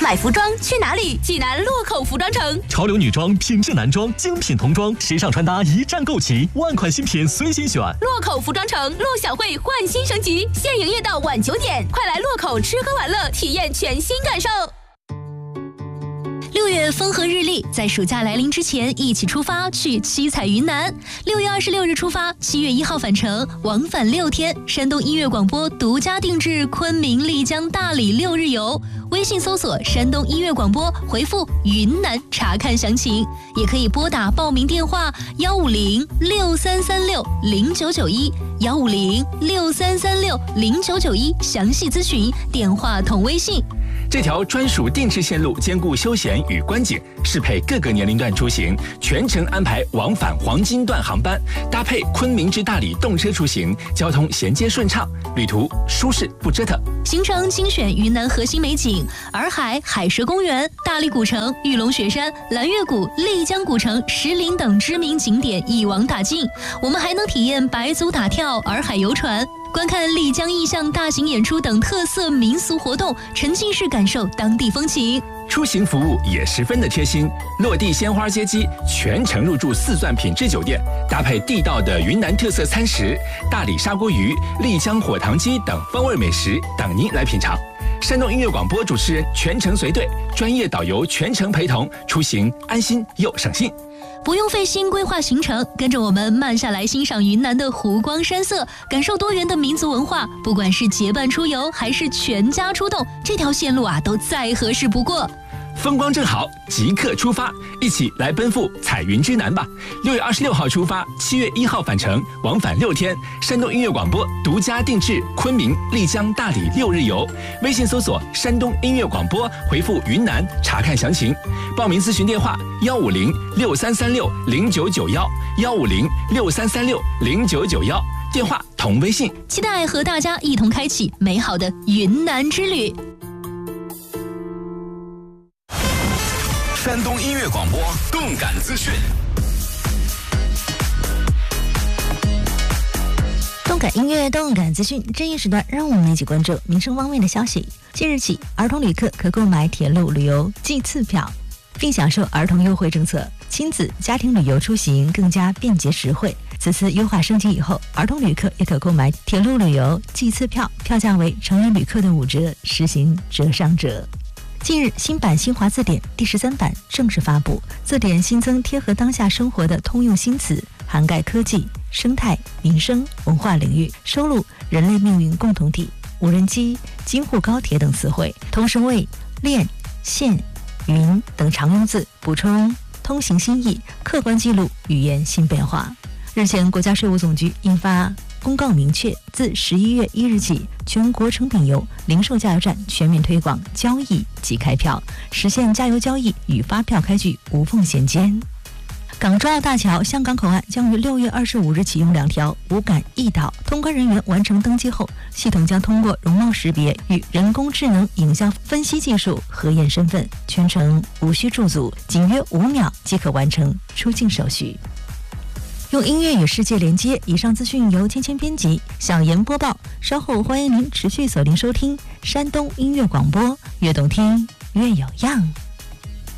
买服装去哪里？济南洛口服装城。 潮流女装、品质男装、精品童装，时尚穿搭一站购齐，万款新品随心选。 洛口服装城，陆小慧焕新升级，现营业到晚9点，快来洛口吃喝玩乐，体验全新感受。6月风和日丽，在暑假来临之前，一起出发去七彩云南。6月26日出发，7月1号返程，往返6天。山东音乐广播独家定制昆明、丽江、大理6日游。微信搜索山东音乐广播，回复云南查看详情，也可以拨打报名电话15063360991，15063360991，详细咨询，电话同微信。 这条专属定制线路兼顾休闲与观景，适配各个年龄段出行，全程安排往返黄金段航班，搭配昆明至大理动车出行，交通衔接顺畅，旅途舒适不折腾。 行程精选云南核心美景：洱海海蛇公园、大理古城、玉龙雪山、蓝月谷、丽江古城、石林等知名景点一网打尽。我们还能体验白族打跳、洱海游船，观看丽江意象大型演出等特色民俗活动，沉浸式感受当地风情。 出行服务也十分的贴心，落地鲜花接机，全程入住4钻品质酒店，搭配地道的云南特色餐食，大理砂锅鱼、丽江火塘鸡等风味美食等您来品尝。山东音乐广播主持人全程随队，专业导游全程陪同，出行安心又省心。 不用费心规划行程，跟着我们慢下来欣赏云南的湖光山色，感受多元的民族文化。不管是结伴出游还是全家出动，这条线路都再合适不过。 风光正好，即刻出发，一起来奔赴彩云之南吧！6月26号出发，7月1号返程，往返6天。山东音乐广播独家定制昆明、丽江、大理6日游。微信搜索山东音乐广播，回复云南查看详情。报名咨询电话15063360991，15063360991，电话同微信。 期待和大家一同开启美好的云南之旅。 山东音乐广播动感资讯。 动感音乐、动感资讯，这一时段让我们一起关注民生方面的消息。即日起，儿童旅客可购买铁路旅游季次票，并享受儿童优惠政策，亲子家庭旅游出行更加便捷实惠。此次优化升级以后，儿童旅客也可购买铁路旅游季次票，票价为成人旅客的5折，实行折上折。近日，新版新华字典第13版正式发布，字典新增贴合当下生活的通用新词，涵盖科技、生态、民生、文化领域，收录人类命运共同体、无人机、京沪高铁等词汇，同时为链、线、云等常用字补充通行新义，客观记录语言新变化。日前，国家税务总局印发公告明确，自11月1日起，全国成品油零售加油站全面推广交易即开票，实现加油交易与发票开具无缝衔接。港珠澳大桥香港口岸将于6月25日启用2条无感驿道，通关人员完成登机后，系统将通过容貌识别与人工智能影像分析技术核验身份，全程无需驻足，仅约5秒即可完成出境手续。用音乐与世界连接，以上资讯由芊芊编辑，小妍播报。稍后欢迎您持续锁定收听山东音乐广播，越动听越有样。